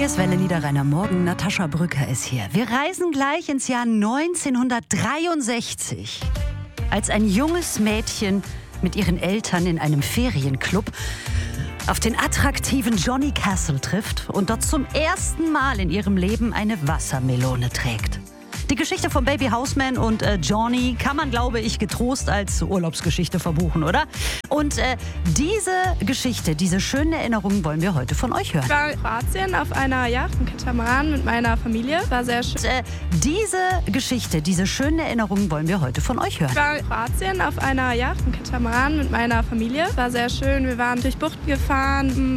Hier ist Welle Niederrheiner Morgen. Natascha Brücker ist hier. Wir reisen gleich ins Jahr 1963. Als ein junges Mädchen mit ihren Eltern in einem Ferienclub auf den attraktiven Johnny Castle trifft und dort zum ersten Mal in ihrem Leben eine Wassermelone trägt. Die Geschichte von Baby Houseman und Johnny kann man, glaube ich, getrost als Urlaubsgeschichte verbuchen, oder? Und diese Geschichte, diese schönen Erinnerungen wollen wir heute von euch hören. Ich war in Kroatien auf einer Yacht, im Katamaran mit meiner Familie. War sehr schön. Diese Geschichte, diese schönen Erinnerungen wollen wir heute von euch hören. Ich war in Kroatien auf einer Yacht, im Katamaran mit meiner Familie. War sehr schön. Wir waren durch Buchten gefahren.